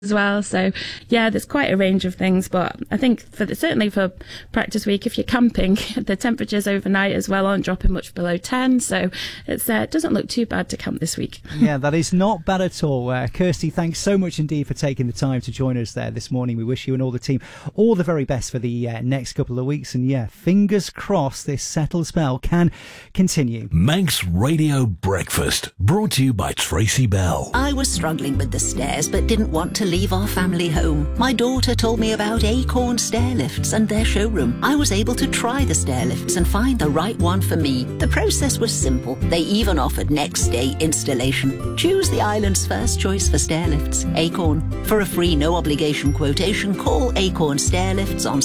as well. So yeah, there's quite a range of things, but I think certainly for practice week, if you're camping, the temperatures overnight as well aren't dropping much below 10, so it doesn't look too bad to camp this week. Yeah, that is not bad at all. Kirsty, thanks so much indeed for taking the time to join us there this morning. We wish you and all the team all the very best for the next couple of weeks, and yeah, fingers crossed this settled spell can continue. Manx Radio Breakfast, brought to you by Tracy Bell. I was struggling with the stairs but didn't want to leave our family home. My daughter told me about Acorn Stair Lifts and their showroom. I was able to try the stair lifts and find the right one for me. The process was simple. They even offered next day installation. Choose the island's first choice for stair lifts, Acorn. For a free no obligation quotation, call Acorn Stair Lifts on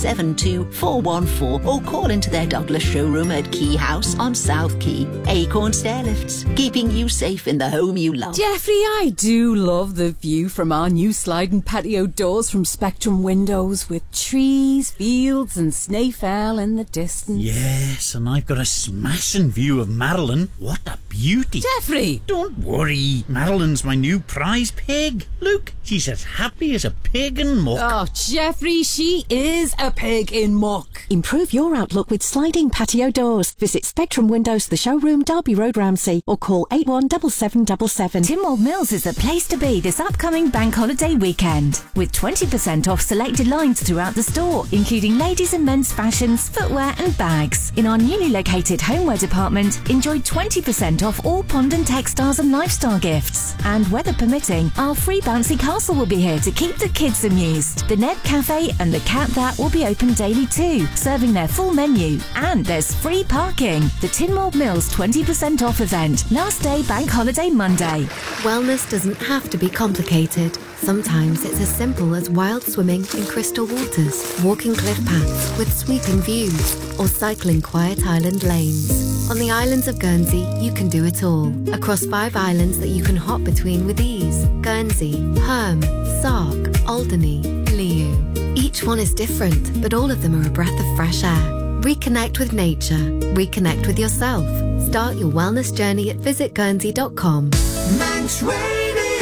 672 414 or call into their Douglas showroom at Key House on South Quay. Acorn Stair Lifts, keeping you safe in the home you love. Jeffrey, I do love the view from our new sliding patio doors from Spectrum Windows, with trees, fields and Snaefell in the distance. Yes, and I've got a smashing view of Madeline. What a beauty. Jeffrey! Don't worry, Madeline's my new prize pig. Look, she's as happy as a pig in muck. Oh, Jeffrey, she is a pig in muck. Improve your outlook with sliding patio doors. Visit Spectrum Windows, the showroom, Derby Road, Ramsey, or call 817777. Tynwald Mills is the place to be this upcoming bank holiday weekend, with 20% off selected lines throughout the store, including ladies and men's fashions, footwear and bags. In our newly located homeware department, enjoy 20% off all pond and textiles and lifestyle gifts. And weather permitting, our free bouncy castle will be here to keep the kids amused. The Ned Cafe and the Cat That will be open daily too, serving their full menu. And there's free parking. The Tynwald Mills 20% off event, last day bank holiday Monday. Wellness doesn't have to be complicated. Sometimes it's as simple as wild swimming in crystal waters, walking cliff paths with sweeping views, or cycling quiet island lanes. On the islands of Guernsey, you can do it all, across 5 islands that you can hop between with ease. Guernsey, Herm, Sark, Alderney, Liu. Each one is different, but all of them are a breath of fresh air. Reconnect with nature. Reconnect with yourself. Start your wellness journey at visitguernsey.com. Manx Radio.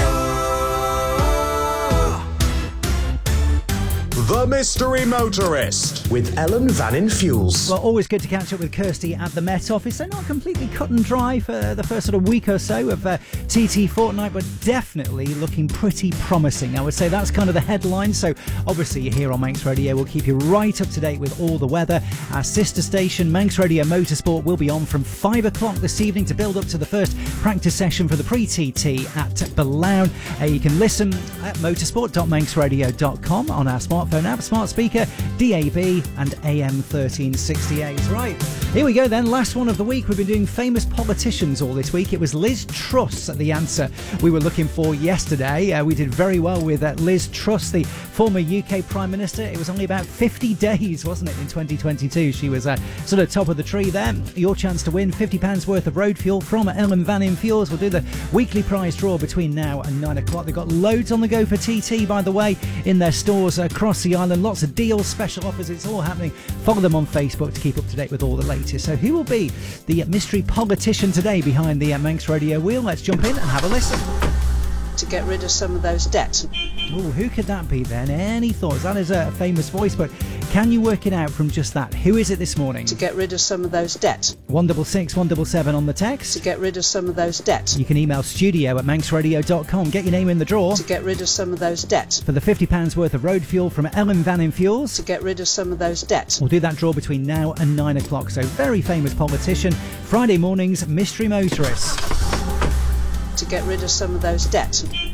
The Mystery Motorist with Ellen Vannin Fuels. Well, always good to catch up with Kirsty at the Met Office. They're not completely cut and dry for the first sort of week or so of TT Fortnight, but definitely looking pretty promising. I would say that's kind of the headline. So obviously you're here on Manx Radio. We'll keep you right up to date with all the weather. Our sister station, Manx Radio Motorsport, will be on from 5 o'clock this evening to build up to the first practice session for the pre-TT at Ballown. You can listen at motorsport.manxradio.com on our smartphone app, smart speaker, DAB and AM 1368. Right, here we go then. Last one of the week. We've been doing famous politicians all this week. It was Liz Truss, the answer we were looking for yesterday. We did very well with Liz Truss, the former UK Prime Minister. It was only about 50 days, wasn't it, in 2022. She was sort of top of the tree there. Your chance to win £50 worth of road fuel from Ellen Vannin Fuels. We'll do the weekly prize draw between now and 9 o'clock. They've got loads on the go for TT, by the way, in their stores across the island. Lots of deals, special offers, it's all happening. Follow them on Facebook to keep up to date with all the latest. So who will be the mystery politician today behind the Manx Radio wheel? Let's jump in and have a listen. To get rid of some of those debts. Oh, who could that be then? Any thoughts? That is a famous voice, but can you work it out from just that? Who is it this morning? To get rid of some of those debts. 166 177 on the text. To get rid of some of those debts. You can email studio@manxradio.com. Get your name in the draw. To get rid of some of those debts. For the £50 worth of road fuel from Ellen Vannin Fuels. To get rid of some of those debts. We'll do that draw between now and 9 o'clock. So very famous politician. Friday mornings, mystery motorist. To get rid of some of those debts.